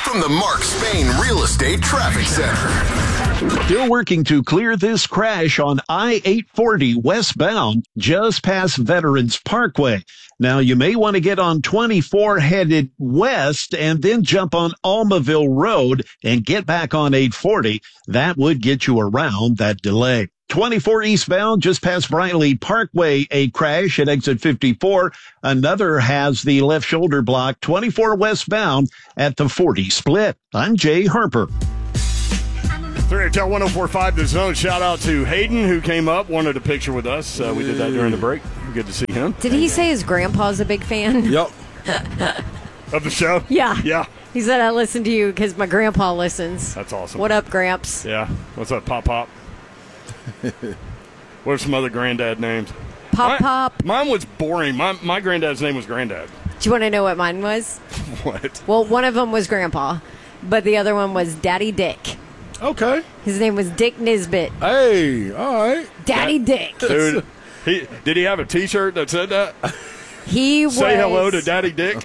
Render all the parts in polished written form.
from the Mark Spain Real Estate Traffic Center. Still working to clear this crash on I-840 westbound, just past Veterans Parkway. Now, you may want to get on 24 headed west and then jump on Almaville Road and get back on 840. That would get you around that delay. 24 eastbound, just past Briley Parkway, a crash at exit 54. Another has the left shoulder block. 24 westbound at the 40 split. I'm Jay Harper. 3HL1045 The Zone. Shout out to Hayden, who came up, wanted a picture with us. We did that during the break. Good to see him. Did he say his grandpa's a big fan? Yep. Of the show? Yeah. Yeah. He said, I listen to you because my grandpa listens. That's awesome. What up, Gramps? Yeah. What's up, Pop Pop? What are some other granddad names? Pop. Mine was boring. My granddad's name was Granddad. Do you want to know what mine was? What? Well, one of them was Grandpa, but the other one was Daddy Dick. Okay. His name was Dick Nisbet. Hey, all right. Daddy Dick. Dude, did he have a T-shirt that said that? He was. Say hello to Daddy Dick.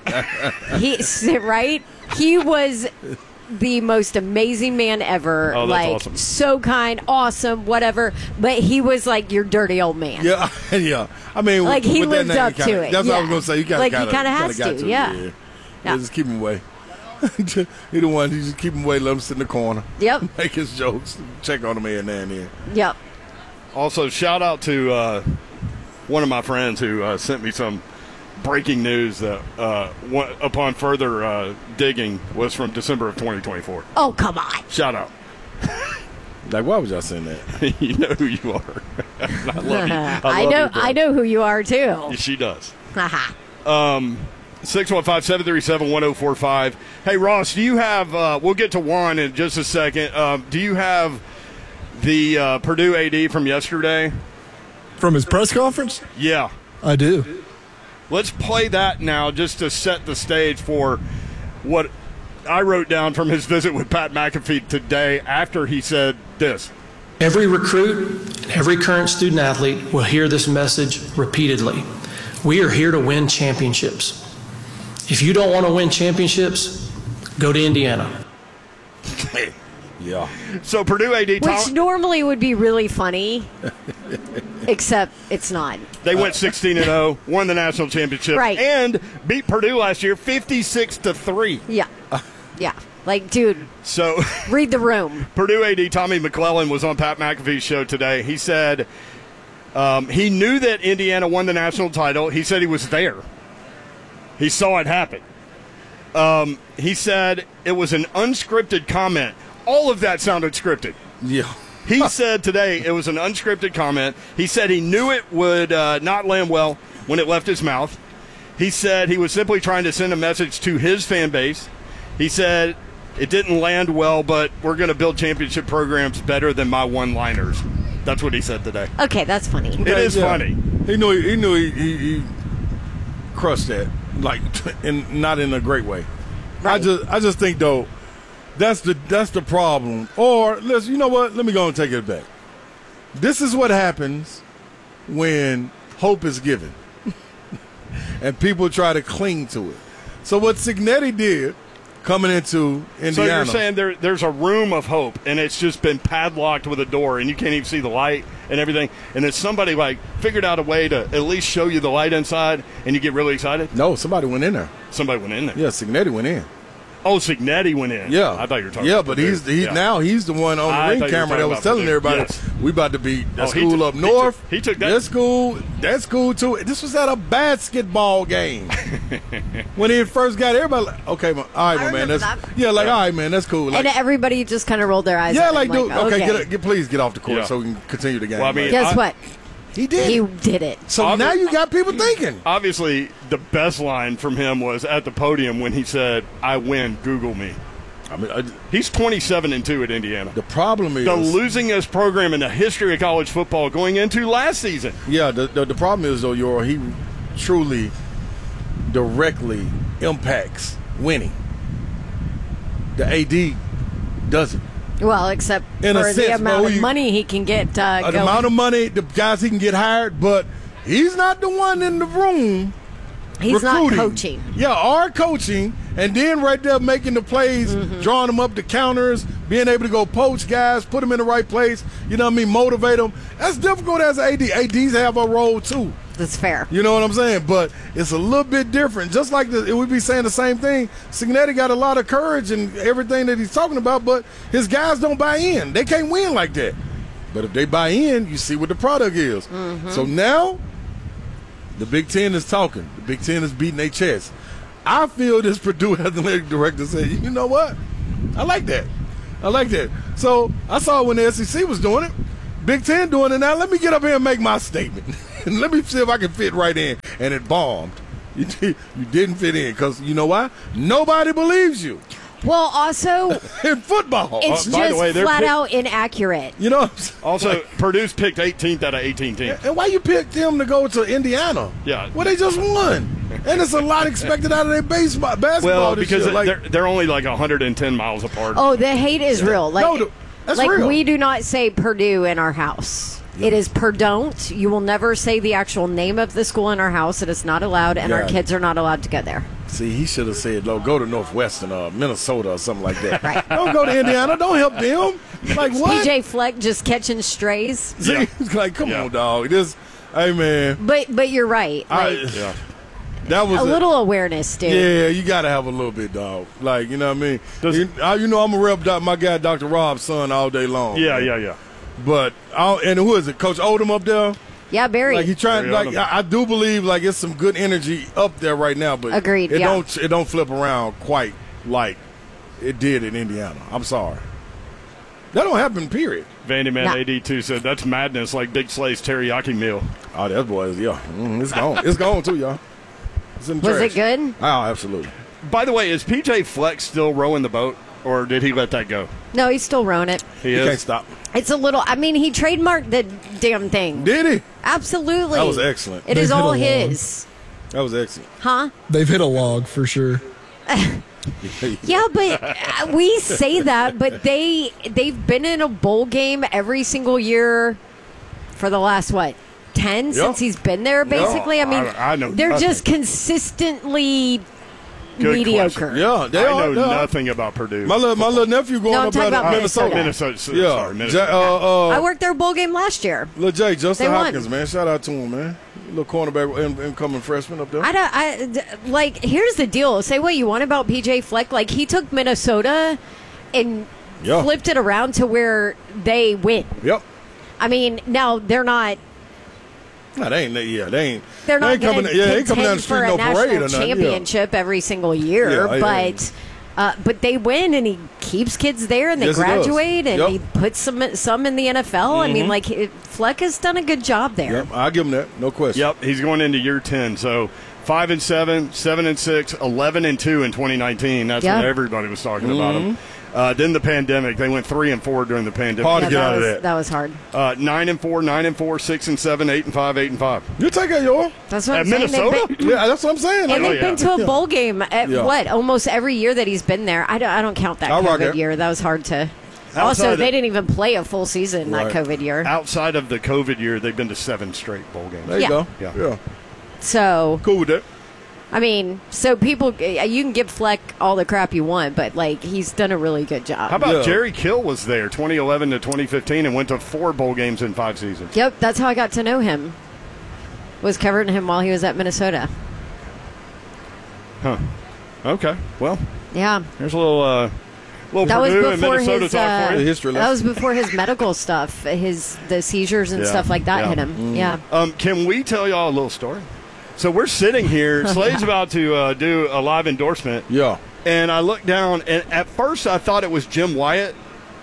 Right? He was the most amazing man ever. Oh, that's like, awesome. so kind, awesome, whatever. But he was like your dirty old man. Yeah, yeah. I mean, like he with that lived name, up kinda, to it. That's yeah. what I was gonna say. You like he kind of has got to. Yeah. Yeah. Just keep him away. He the one. You just keep him away. Let him sit in the corner. Yep. Make his jokes. Check on him here and there and there. Yep. Also, shout out to one of my friends who sent me some breaking news that, upon further digging, was from December of 2024. Oh, come on. Shout out. Like, why was y'all saying that? You know who you are. I love you. I know who you are too. She does. Haha. 615-737-1045. Hey, Ross, do you have we'll get to Juan in just a second. Do you have the Purdue AD from yesterday? From his press conference? Yeah. I do. Let's play that now just to set the stage for what I wrote down from his visit with Pat McAfee today after he said this. Every recruit and every current student athlete will hear this message repeatedly. We are here to win championships. If you don't want to win championships, go to Indiana. Yeah. So Purdue AD, Which normally would be really funny, except it's not. They went 16-0, won the national championship, Right. and beat Purdue last year 56-3. Yeah. Yeah. Like, dude, So read the room. Purdue AD Tommy McClellan was on Pat McAfee's show today. He said he knew that Indiana won the national title. He said he was there. He saw it happen. He said it was an unscripted comment. All of that sounded scripted. Yeah. He said today it was an unscripted comment. He said he knew it would not land well when it left his mouth. He said he was simply trying to send a message to his fan base. He said it didn't land well, but we're going to build championship programs better than my one-liners. That's what he said today. Okay, that's funny. It is funny. He knew he crushed that, like, not in a great way. Right. I just think though, that's the problem. Or let's, you know what? Let me go and take it back. This is what happens when hope is given, and people try to cling to it. So what Cignetti did coming into Indiana. So you're saying there's a room of hope, and it's just been padlocked with a door, and you can't even see the light and everything, and then somebody, like, figured out a way to at least show you the light inside, and you get really excited? No, somebody went in there. Somebody went in there. Yeah, Cignetti went in. Oh, Cignetti went in. Yeah. I thought you were talking Yeah, about but Purdue. now he's the one on I the thought ring you were camera that talking was about telling Purdue. everybody, Yes. we about to beat that he school took- up north. he took that. That's cool too. This was at a basketball game. When he first got everybody like, okay, all right, my man. remember That's, that. yeah, like, all right, man, that's cool. Like, And everybody just kind of rolled their eyes yeah, at like, him, dude, okay, please get off the court Yeah. so we can continue the game. Well, I mean, Like, Guess what? he did. He did it. So now you got people thinking. Obviously, the best line from him was at the podium when he said, "I win, Google me." I mean, He's 27-2 at Indiana. the problem is The losingest program in the history of college football going into last season. yeah. The problem is though, he truly directly impacts winning. The AD doesn't. Well, except In a for the sense, amount bro, of you- money he can get The going. amount of money, the guys he can get hired, but he's not the one in the room. He's not recruiting. coaching. Yeah, or coaching, And then right there making the plays, drawing them up the counters, being able to go poach guys, put them in the right place, you know what I mean, motivate them. That's difficult as an AD. ADs have a role too. That's fair. You know what I'm saying? But it's a little bit different. Just like it would be saying the same thing. Signetti got a lot of courage and everything that he's talking about, but his guys don't buy in. They can't win like that. But if they buy in, you see what the product is. So now the Big Ten is talking. The Big Ten is beating their chest. I feel this Purdue athletic director said, you know what? I like that. I like that. So I saw when the SEC was doing it, Big Ten doing it now. Let me get up here and make my statement. And let me see if I can fit right in. And it bombed. You didn't fit in because you know why? Nobody believes you. Well, also, In football. it's by the just way, they're flat pick- out inaccurate. You know what I'm saying? Also, Purdue's picked 18th out of 18 teams. And why you picked them to go to Indiana? Yeah. Well, they just won. And it's a lot expected out of their basketball Well, this because year. Like, they're only like 110 miles apart. Oh, the hate is real. Like, No, that's like real. we do not say Purdue in our house. It is Perdon't. You will never say the actual name of the school in our house. It is not allowed, and our Yeah. kids are not allowed to go there. see, he should have said, no, go to Northwestern or Minnesota or something like that. Right. Don't go to Indiana. Don't help them. Like, what? PJ Fleck just catching strays. See, Yeah. it's like, come Yeah. on, dog. This, hey, man. But you're right. Like, Yeah. That was a little awareness, dude. Yeah, you got to have a little bit, dog. Like, you know what I mean? You know, I'm a rep my guy, Dr. Rob's son, all day long. Yeah, man. yeah. But, and who is it? Coach Odom up there? Yeah, Barry. Like, he trying, Barry like, Odom. I do believe, like, it's some good energy up there right now. But Agreed, it yeah. don't flip around quite like it did in Indiana. I'm sorry. That don't happen, period. Vandy Man Nah. AD2 said that's madness like Big Slay's teriyaki meal. Oh, that boy, yeah. It's gone. It's gone, too, y'all. It's in the Was trash. it good? Oh, absolutely. By the way, is PJ Fleck still rowing the boat, or did he let that go? No, he's still rowing it. He You is. can't stop. It's a little. I mean, he trademarked the damn thing. Did he? Absolutely. That was excellent. It is They've hit all a log. his. That was excellent. Huh? They've hit a log for sure. Yeah, but we say that, but they've been in a bowl game every single year for the last 10 since he's been there. Basically, I mean, I know they're nothing. just consistently Good mediocre. question. Yeah, they I are. know they are. nothing about Purdue. My little nephew going No, I'm up talking there about to Minnesota. Minnesota. Yeah, Sorry, Minnesota. I worked their bowl game last year. Lil J, Justin They won. Hopkins, man. Shout out to him, man. Little cornerback, incoming freshman up there. Like, here's the deal. Say what you want about PJ Fleck. Like, he took Minnesota and Yeah. flipped it around to where they win. Yep. I mean, now they're not. No, they ain't. Yeah, they ain't. They're they not ain't going coming. to Yeah, they ain't coming down the for street a no parade national or nothing. Yeah. championship every single year, Yeah, but they win and he keeps kids there and they Yes, he does. graduate and Yep. he puts some in the NFL. I mean, like Fleck has done a good job there. Yep, I'll give him that. No question. Yep, he's going into year 10. So 5-7, 7-6, 11-2 in 2019. That's Yeah. what everybody was talking about him. Then the pandemic. They went 3-4 during the pandemic. Hard to Yeah, get out of was, that. that was hard. 9-4, 9-4, 6-7, 8-5, 8-5. You take it, y'all. That's what At I'm saying. Minnesota? They've been, Yeah, that's what I'm saying. and Like, they've been to a bowl game at Yeah. almost every year that he's been there. I don't count that I'll rock COVID it. year. That was hard to. Outside Also, of- they didn't even play a full season that Right. COVID year. Outside of the COVID year, they've been to 7 straight bowl games. there you Yeah. go. Yeah. Yeah. So Cool with that. I mean, so people, you can give Fleck all the crap you want, but like he's done a really good job. How about Yeah. Jerry Kill was there 2011 to 2015 and went to 4 bowl games in 5 seasons? Yep, that's how I got to know him. Was covering him while he was at Minnesota. Huh. Okay. Well, Yeah, here's a little that was Purdue and before Minnesota his. talk for you. history That lesson. was before his medical stuff, the seizures and Yeah, stuff like that yeah. hit him. Yeah. Can we tell y'all a little story? So we're sitting here. Slade's about to do a live endorsement. Yeah. And I looked down, and at first I thought it was Jim Wyatt,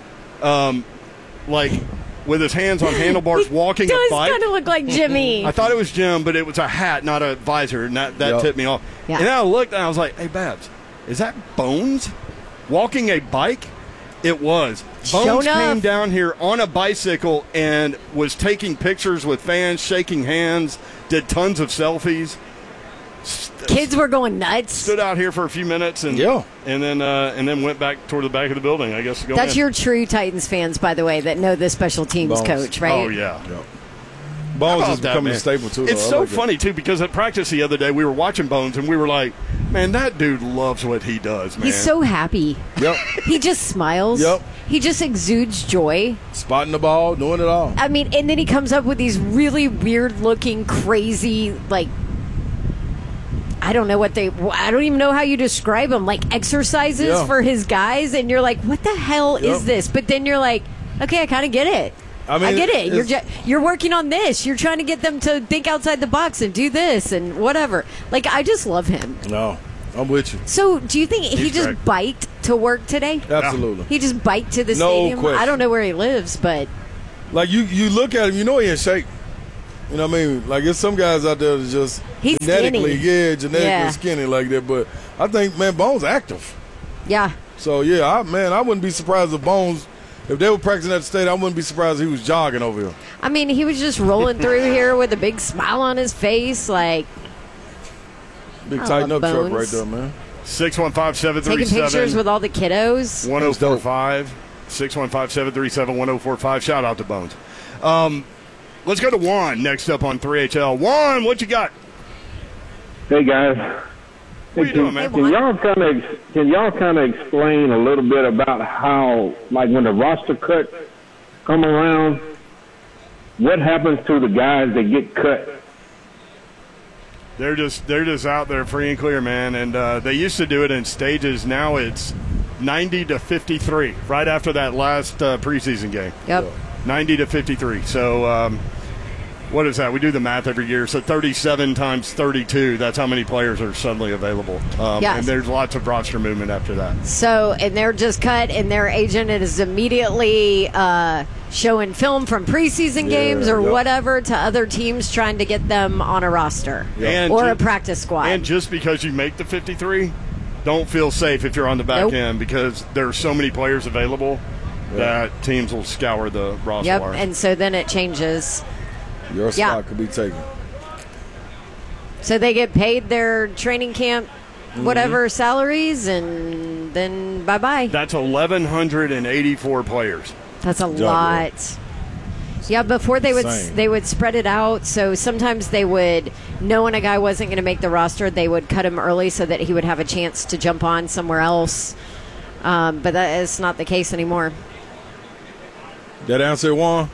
like with his hands on handlebars walking a Does bike. kind of look like Jimmy. I thought it was Jim, but it was a hat, not a visor, and that Yep. tipped me off. Yeah. And then I looked, and I was like, hey, Babs, is that Bones walking a bike? It was. Sure Bones enough. came down here on a bicycle and was taking pictures with fans, shaking hands, did tons of selfies. Kids were going nuts. Stood out here for a few minutes and Yeah. and then went back toward the back of the building, I guess. To go That's in. your true Titans fans, by the way, that know the special teams Bones. coach, right? Oh yeah. Bones How is about that, becoming man? a staple too. It's though. I so like that. funny too because at practice the other day we were watching Bones and we were like, Man, that dude loves what he does, man. He's so happy. Yep. He just smiles. Yep. He just exudes joy. Spotting the ball, doing it all. I mean, and then he comes up with these really weird-looking, crazy, like, I don't even know how you describe them, like exercises for his guys, and you're like, what the hell is this? But then you're like, okay, I kind of get it. I get it. You're working on this. You're trying to get them to think outside the box and do this and whatever. Like, I just love him. No, I'm with you. So, do you think he just great. biked to work today? Absolutely. He just biked to the No stadium? question. I don't know where he lives, but Like, you look at him, you know he in shape. You know what I mean? Like, there's some guys out there that just He's genetically skinny. skinny like that. But I think, man, Bones active. yeah. So, yeah, I wouldn't be surprised if Bones, if they were practicing at the stadium, I wouldn't be surprised if he was jogging over here. I mean, he was just rolling through here with a big smile on his face, like Big I tighten up love truck Bones. right there, man. 615-737. taking pictures with all the kiddos. 1045. 615-737-1045. Shout out to Bones. Let's go to Juan next up on 3HL. Juan, what you got? Hey guys, What you doing, man? can y'all kind of explain a little bit about how, like, when the roster cuts come around, what happens to the guys that get cut? They're just out there free and clear, man. And they used to do it in stages. Now it's 90 to 53 right after that last preseason game. Yep. 90 to 53. So what is that? We do the math every year. So 37 times 32, that's how many players are suddenly available. Yes. And there's lots of roster movement after that. So, and they're just cut, and their agent is immediately showing film from preseason games or whatever to other teams trying to get them on a roster And or ju- a practice squad. And just because you make the 53, don't feel safe if you're on the back Nope. end because there are so many players available that teams will scour the roster. Yep, wire. and so then it changes. Your Yeah. spot could be taken. So they get paid their training camp, Mm-hmm. whatever salaries, and then bye-bye. That's 1,184 players. That's a Job, lot. Yeah, before they Insane. would spread it out. So sometimes they would, knowing a guy wasn't going to make the roster, they would cut him early so that he would have a chance to jump on somewhere else. But that is not the case anymore. That answer, Juan?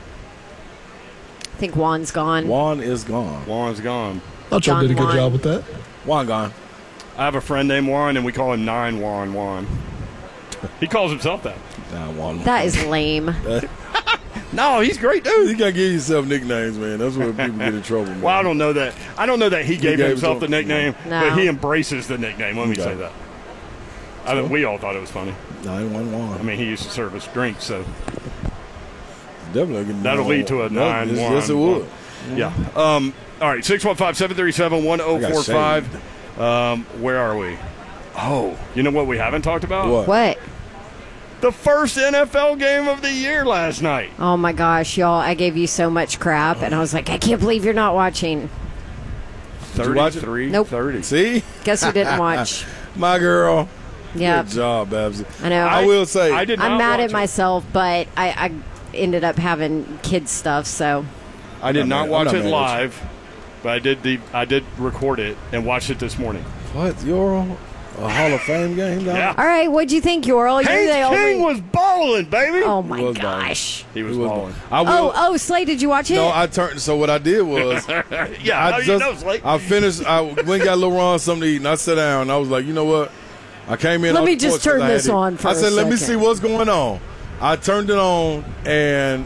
I think Juan's gone. Juan is gone. Juan's gone. Thought y'all John did a good Juan. job with that. Juan gone. I have a friend named Juan, and we call him 9 Juan. He calls himself that. Nah, Juan. That is lame. No, he's a great dude. You gotta give yourself nicknames, man. That's where people get in trouble, man. Well, I don't know that. I don't know that he gave gave himself it the to him. nickname, No. but he embraces the nickname. Let me Okay. say that. I mean, we all thought it was funny. 911. I mean, he used to serve us drinks, so Definitely. Getting that'll lead to a 9 1. Yes, it would. Yeah. All right, 615-737-1045. Where are we? Oh, you know what we haven't talked about? What? The first NFL game of the year last night. Oh my gosh, y'all! I gave you so much crap, and I was like, I can't believe you're not watching. Did you watch it? 33, Nope. 30. See? Guess who didn't watch? My girl. Yeah, Good job, Babsy. I know. I will say. I did not I'm mad watch at it. myself, but I ended up having kids stuff. So I did I'm not not watch mad it at you. live, but I did record it and watched it this morning. What? You're a Hall of Fame game, dog? Yeah. all right, what'd you think, Ural? You're Haynes the King only. was balling, baby. Oh my was balling. gosh! He was It was balling. I will. Oh, Slay, did you watch it? No, I turned. So what I did was, Yeah, how I do you know, Slate? I finished. I went and got LeBron something to eat, and I sat down. And I was like, you know what? I came in. Let on me the just porch 'cause turn I had this it. on for I a said, let me second. see what's going on. I turned it on, and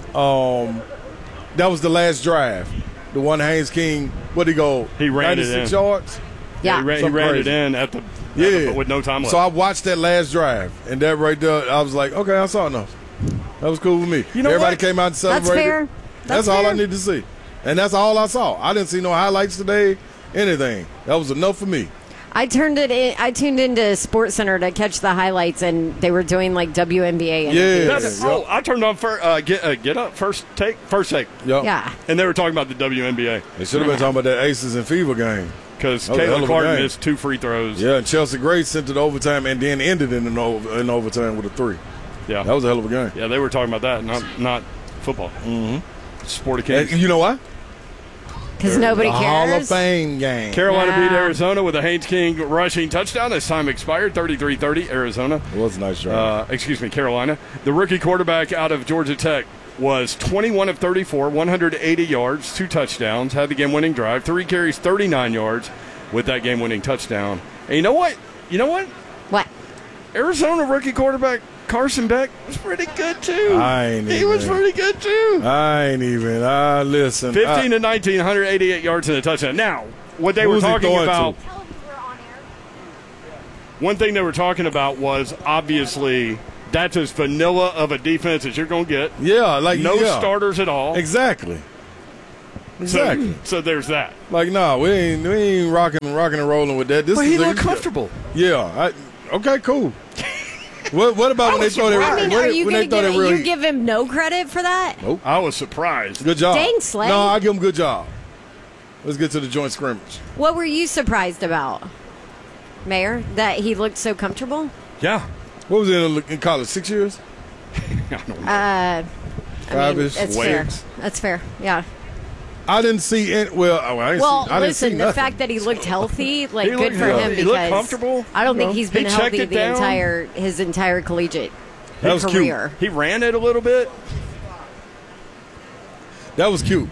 that was the last drive. The one Haynes King. What'd he go? He ran it 96 in. yards. Yeah. he ran Something it crazy. in at the Yeah, with no time left. So I watched that last drive, and that right there, I was like, okay, I saw enough. That was cool with me. You know Everybody what? came out and That's celebrated. fair. That's all I fair. need to see, and that's all I saw. I didn't see no highlights today. Anything. That was enough for me. I tuned into SportsCenter to catch the highlights, and they were doing like WNBA interviews. That's, I turned on get up first take. Yep. Yeah. And they were talking about the WNBA They should have been talking about that Aces and Fever game. because That was a hell Caitlin of a Clark game. missed 2 free throws. Yeah, and Chelsea Gray sent it to overtime and then ended in overtime with a 3. Yeah. That was a hell of a game. Yeah, they were talking about that, not football. Mm-hmm. Sport of And Kings. you know why? Because nobody cares. Hall of Fame game. Carolina beat Arizona with a Haynes King rushing touchdown as time expired, 33-30, Arizona. It was a nice drive. Carolina. The rookie quarterback out of Georgia Tech was 21 of 34, 180 yards, 2 touchdowns, had the game-winning drive, 3 carries, 39 yards with that game-winning touchdown. And you know what? What? Arizona rookie quarterback Carson Beck was pretty good, too. He was pretty good, too. Listen. 15 to 19, 188 yards and a touchdown. Now, what they were talking about, one thing they were talking about was obviously that's as vanilla of a defense as you're going to get. Yeah, no starters at all. Exactly. So there's that. We ain't rocking and rolling with that. He looked comfortable. Yeah. Okay, cool. What about when they throw that? Are you going to give him no credit for that? Nope. I was surprised. Good job. Dang, Slay. No, I give him good job. Let's get to the joint scrimmage. What were you surprised about, Mayor? That he looked so comfortable? Yeah. What was he in college? 6 years? I don't know. 5-ish. That's fair. That's fair. Yeah. I didn't see it. The fact that he looked healthy, good for him, because he looked comfortable. I don't think he's been healthy his entire collegiate career. Cute. He ran it a little bit. That was cute.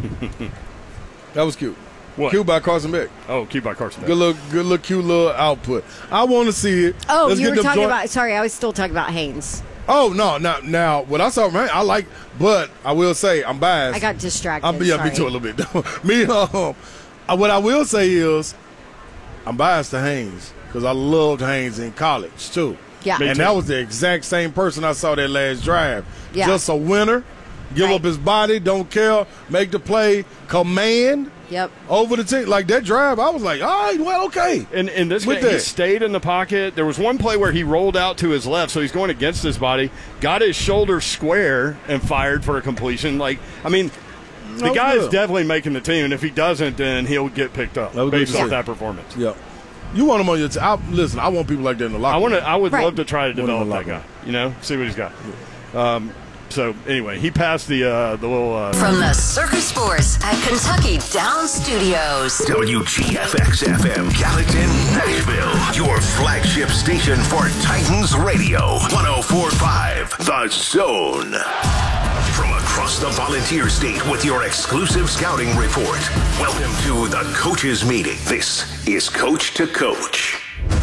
What? Cute by Carson Beck. Oh, cute by Carson Beck. Good look, cute little output. I want to see it. Oh, you were talking about. Sorry, I was still talking about Haynes. Oh no! Now what I saw, man, I like, but I will say I'm biased. I got distracted. Me too a little bit. What I will say is I'm biased to Haynes because I loved Haynes in college too. Yeah, and that was the exact same person I saw that last drive. Yeah, just a winner, give up his body, don't care, make the play, command. Yep. Over the team. Like that drive, I was like, all right, well, okay. And in this game, he stayed in the pocket. There was one play where he rolled out to his left, so he's going against his body, got his shoulder square, and fired for a completion. The guy is definitely making the team, and if he doesn't, then he'll get picked up based off that performance. Yeah. You want him on your team. Listen, I want people like that in the locker room. I would love to try to develop that guy, see what he's got. Yeah. So, anyway, he passed the little... From the Circus Sports at Kentucky Downs Studios. WGFX-FM, Gallatin, Nashville. Your flagship station for Titans Radio. 104.5, The Zone. From across the Volunteer State with your exclusive scouting report. Welcome to the Coaches Meeting. This is Coach to Coach.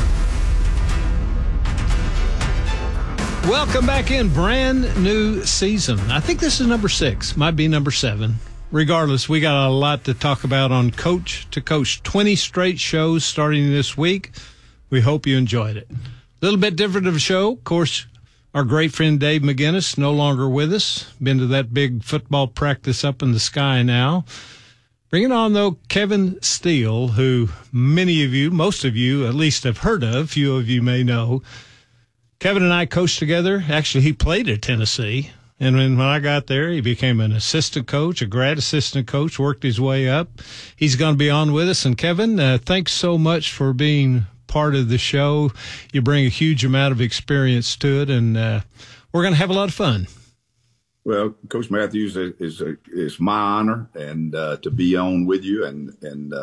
Welcome back in. Brand new season. I think this is number 6. Might be number 7. Regardless, we got a lot to talk about on Coach to Coach. 20 straight shows starting this week. We hope you enjoyed it. A little bit different of a show. Of course, our great friend Dave McGinnis, no longer with us. Been to that big football practice up in the sky now. Bringing on, though, Kevin Steele, who many of you, most of you at least have heard of. Few of you may know. Kevin and I coached together. Actually, he played at Tennessee. And when I got there, he became an assistant coach, a grad assistant coach, worked his way up. He's going to be on with us. And Kevin, thanks so much for being part of the show. You bring a huge amount of experience to it, and we're going to have a lot of fun. Well, Coach Matthews, it's my honor and to be on with you, and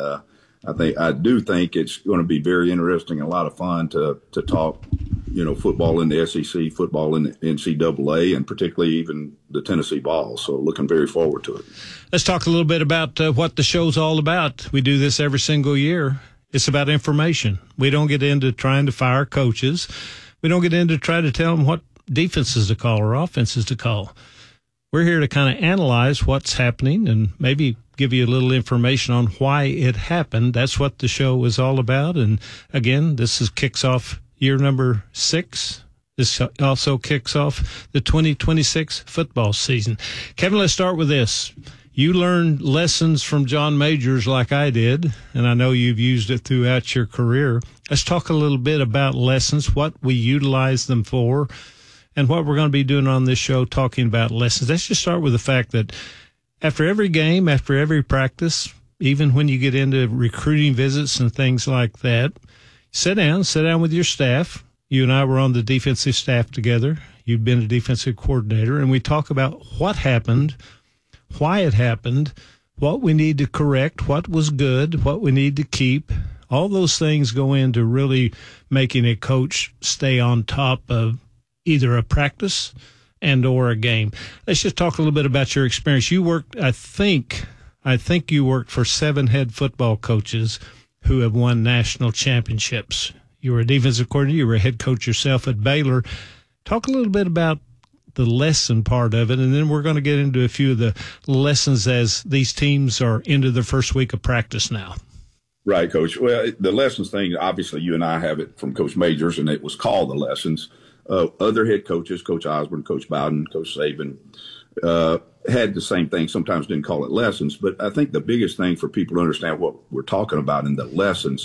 I do think it's going to be very interesting and a lot of fun to talk, football in the SEC, football in the NCAA, and particularly even the Tennessee ball. So looking very forward to it. Let's talk a little bit about what the show's all about. We do this every single year. It's about information. We don't get into trying to fire coaches. We don't get into try to tell them what defenses to call or offenses to call. We're here to kind of analyze what's happening and maybe give you a little information on why it happened. That's what the show is all about. And again, kicks off year number 6. This also kicks off the 2026 football season. Kevin, let's start with this. You learned lessons from John Majors like I did, and I know you've used it throughout your career. Let's talk a little bit about lessons, what we utilize them for, and what we're going to be doing on this show, talking about lessons. Let's just start with the fact that after every game, after every practice, even when you get into recruiting visits and things like that, sit down with your staff. You and I were on the defensive staff together. You've been a defensive coordinator, and we talk about what happened, why it happened, what we need to correct, what was good, what we need to keep. All those things go into really making a coach stay on top of either a practice and or a game. Let's just talk a little bit about your experience. You worked, I think you worked for 7 head football coaches who have won national championships. You were a defensive coordinator. You were a head coach yourself at Baylor. Talk a little bit about the lesson part of it, and then we're going to get into a few of the lessons as these teams are into their first week of practice now. Right, Coach. Well, the lessons thing, obviously you and I have it from Coach Majors, and it was called the lessons. Other head coaches, Coach Osborne, Coach Bowden, Coach Saban, had the same thing, sometimes didn't call it lessons. But I think the biggest thing for people to understand what we're talking about in the lessons